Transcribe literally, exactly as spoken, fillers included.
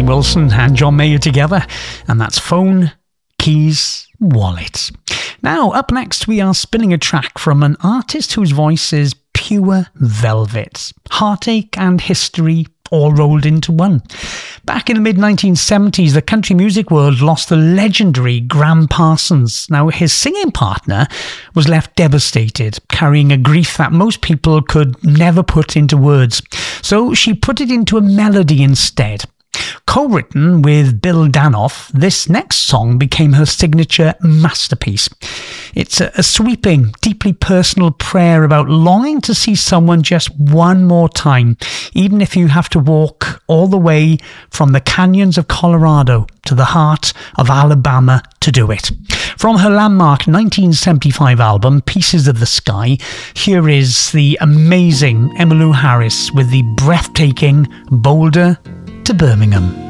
Willie Wilson and John Mayer together, and that's Phone, Keys, Wallet. Now, up next, we are spinning a track from an artist whose voice is pure velvet. Heartache and history all rolled into one. Back in the mid nineteen seventies, the country music world lost the legendary Gram Parsons. Now, his singing partner was left devastated, carrying a grief that most people could never put into words. So she put it into a melody instead. Co-written with Bill Danoff, this next song became her signature masterpiece. It's a, a sweeping, deeply personal prayer about longing to see someone just one more time, even if you have to walk all the way from the canyons of Colorado to the heart of Alabama to do it. From her landmark nineteen seventy-five album, Pieces of the Sky, here is the amazing Emmylou Harris with the breathtaking Boulder to Birmingham.